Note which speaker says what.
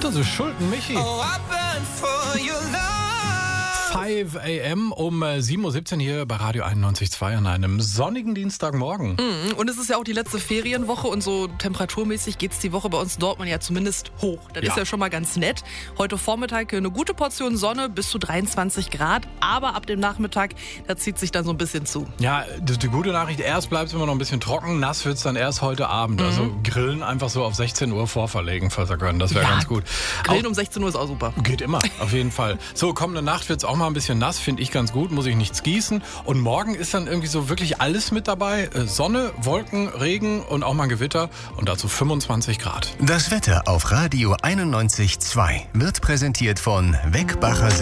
Speaker 1: Das ist Schulden, Michi. 5 a.m. um 7.17 Uhr hier bei Radio 91.2 an einem sonnigen Dienstagmorgen.
Speaker 2: Und es ist ja auch die letzte Ferienwoche und so temperaturmäßig geht es die Woche bei uns in Dortmund ja zumindest hoch. Das ist ja schon mal ganz nett. Heute Vormittag eine gute Portion Sonne, bis zu 23 Grad. Aber ab dem Nachmittag, da zieht sich dann so ein bisschen zu.
Speaker 1: Ja, das ist die gute Nachricht. Erst bleibt es immer noch ein bisschen trocken. Nass wird es dann erst heute Abend. Also Grillen einfach so auf 16 Uhr vorverlegen, falls ihr können. Das wäre ganz gut.
Speaker 2: Grillen um 16 Uhr ist auch super.
Speaker 1: Geht immer, auf jeden Fall. So, kommende Nacht wird es auch mal ein bisschen nass, finde ich ganz gut, muss ich nichts gießen. Und morgen ist dann irgendwie so wirklich alles mit dabei. Sonne, Wolken, Regen und auch mal ein Gewitter und dazu 25 Grad.
Speaker 3: Das Wetter auf Radio 91.2 wird präsentiert von Weckbacher